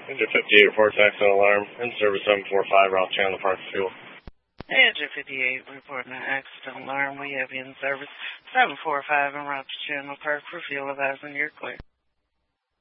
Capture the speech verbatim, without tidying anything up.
Engine fifty-eight, report accident alarm. In service seven four five, Route Chandler Park for fuel. Engine fifty-eight, reporting an accident alarm. We have you in service seven four five en route to Chandler Park for fuel. Advising you're clear.